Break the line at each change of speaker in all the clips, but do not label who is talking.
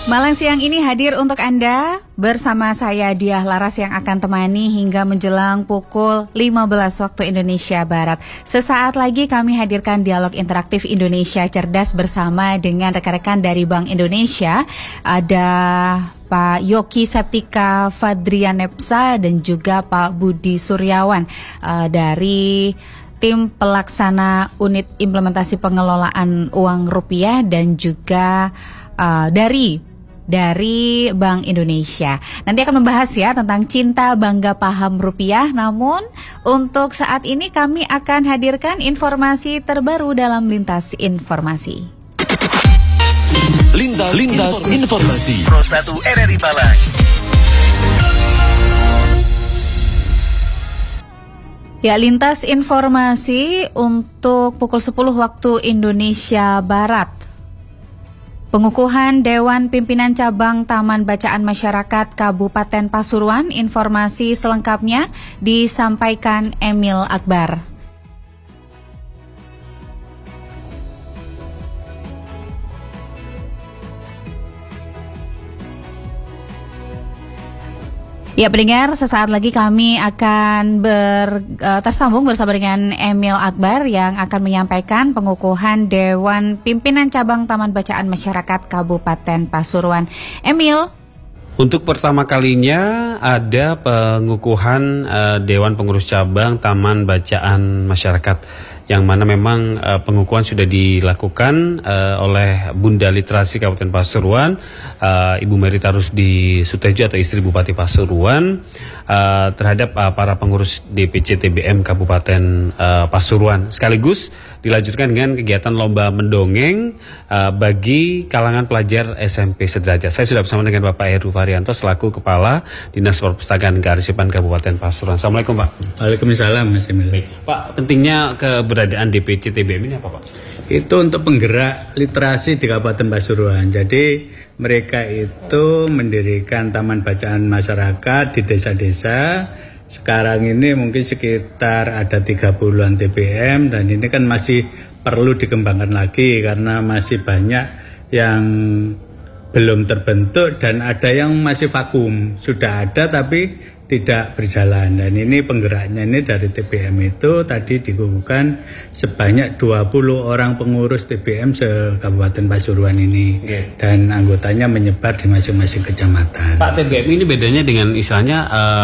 Malang Siang ini hadir untuk Anda bersama saya Diah Laras yang akan temani hingga menjelang pukul 15 waktu Indonesia Barat. Sesaat lagi kami hadirkan dialog interaktif Indonesia Cerdas bersama dengan rekan-rekan dari Bank Indonesia. Ada Pak Yoki Septika Fadrianepsa dan juga Pak Budi Suryawan dari tim pelaksana unit implementasi pengelolaan uang rupiah dan juga dari Bank Indonesia. Nanti akan membahas ya tentang cinta bangga paham rupiah. Namun untuk saat ini kami akan hadirkan informasi terbaru dalam Lintas Informasi.
Lintas Informasi.
Pro 1 RRI Malang.
Ya, Lintas Informasi untuk pukul 10 waktu Indonesia Barat. Pengukuhan Dewan Pimpinan Cabang Taman Bacaan Masyarakat Kabupaten Pasuruan, informasi selengkapnya disampaikan Emil Akbar. Ya, pendengar, sesaat lagi kami akan tersambung bersama dengan Emil Akbar yang akan menyampaikan pengukuhan Dewan Pimpinan Cabang Taman Bacaan Masyarakat Kabupaten Pasuruan. Emil.
Untuk pertama kalinya ada pengukuhan Dewan Pengurus Cabang Taman Bacaan Masyarakat, yang mana memang pengukuhan sudah dilakukan oleh Bunda Literasi Kabupaten Pasuruan, Ibu Mary Tarusdi Sutejo atau istri Bupati Pasuruan, terhadap para pengurus DPC TBM Kabupaten Pasuruan. Sekaligus dilanjutkan dengan kegiatan lomba mendongeng bagi kalangan pelajar SMP sederajat. Saya sudah bersama dengan Bapak Heru Varianto selaku Kepala Dinas Perpustakaan Kearsipan Kabupaten Pasuruan. Assalamualaikum, Pak.
Waalaikumsalam, Mas Emil.
Pak, pentingnya keberadaan DPC TBM ini apa, Pak?
Itu untuk penggerak literasi di Kabupaten Pasuruan. Jadi mereka itu mendirikan taman bacaan masyarakat di desa-desa. Sekarang ini mungkin sekitar ada 30-an TBM, dan ini kan masih perlu dikembangkan lagi karena masih banyak yang belum terbentuk dan ada yang masih vakum. Sudah ada tapi tidak berjalan, dan ini penggeraknya ini dari TBM itu tadi dikukuhkan sebanyak 20 orang pengurus TBM se-Kabupaten Pasuruan ini, dan anggotanya menyebar di masing-masing kecamatan.
Pak, TBM ini bedanya dengan istilahnya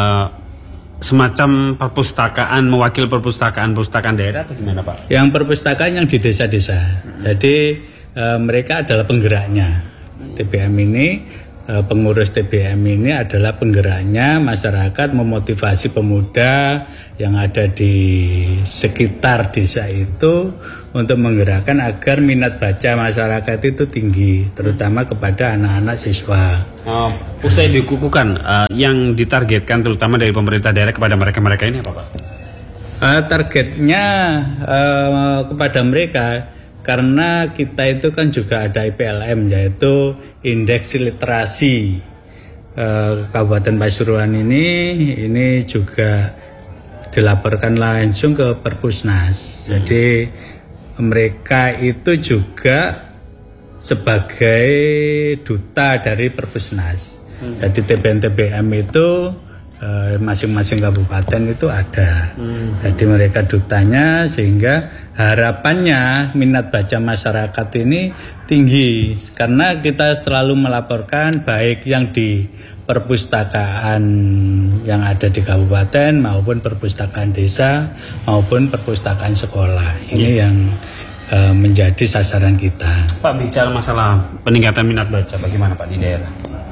semacam perpustakaan, mewakil perpustakaan daerah atau gimana, Pak?
Yang perpustakaan yang di desa-desa, jadi mereka adalah penggeraknya. TBM ini, pengurus TBM ini adalah penggeraknya, masyarakat memotivasi pemuda yang ada di sekitar desa itu untuk menggerakkan agar minat baca masyarakat itu tinggi, terutama kepada anak-anak siswa.
Usai dikukuhkan, yang ditargetkan terutama dari pemerintah daerah kepada mereka-mereka ini apa, Pak?
Targetnya kepada mereka, karena kita itu kan juga ada IPLM, yaitu Indeks Literasi Kabupaten Pasuruan ini juga dilaporkan langsung ke Perpusnas. Jadi mereka itu juga sebagai duta dari Perpusnas. Jadi TBM itu masing-masing kabupaten itu ada. Jadi mereka dutanya, sehingga harapannya minat baca masyarakat ini tinggi, karena kita selalu melaporkan baik yang di perpustakaan yang ada di kabupaten maupun perpustakaan desa maupun perpustakaan sekolah. Ini yang menjadi sasaran kita.
Pak, bicara masalah peningkatan minat baca, bagaimana Pak di daerah?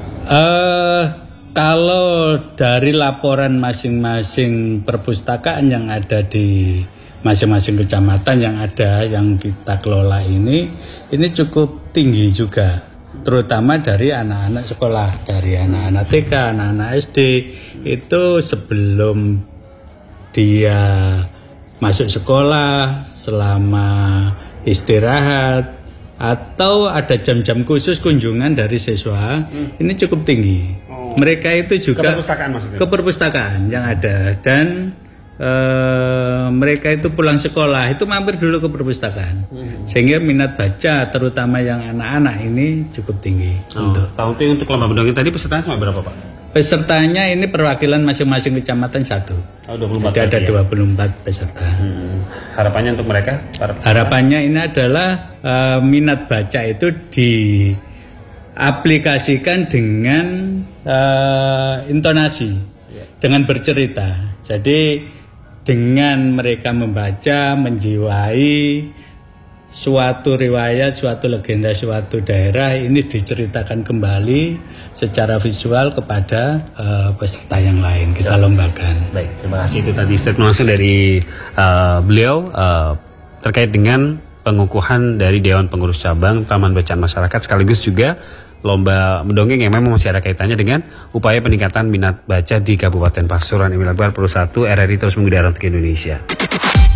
Kalau dari laporan masing-masing perpustakaan yang ada di masing-masing kecamatan yang kita kelola ini cukup tinggi juga, terutama dari anak-anak sekolah, dari anak-anak TK, anak-anak SD. Itu sebelum dia masuk sekolah, selama istirahat, atau ada jam-jam khusus kunjungan dari siswa, ini cukup tinggi. Mereka itu juga
ke perpustakaan maksudnya?
Ke perpustakaan yang ada, dan mereka itu pulang sekolah itu mampir dulu ke perpustakaan, sehingga minat baca terutama yang anak-anak ini cukup tinggi.
Tapi untuk lomba mendongeng tadi pesertanya sampai berapa Pak?
Pesertanya ini perwakilan masing-masing kecamatan satu.
24.
Jadi ada 24 peserta.
Harapannya untuk mereka?
Harapannya ini adalah minat baca itu diaplikasikan dengan intonasi, dengan bercerita. Jadi dengan mereka membaca, menjiwai suatu riwayat, suatu legenda, suatu daerah ini diceritakan kembali secara visual kepada peserta yang lain. Kita lombakan.
Baik, terima kasih. Itu tadi statement langsung dari beliau terkait dengan pengukuhan dari Dewan Pengurus Cabang Taman Bacaan Masyarakat, sekaligus juga lomba mendongeng yang memang masih ada kaitannya dengan upaya peningkatan minat baca di Kabupaten Pasuruan. Emil Akbar, Pro 1 RRI terus mengudara untuk Indonesia.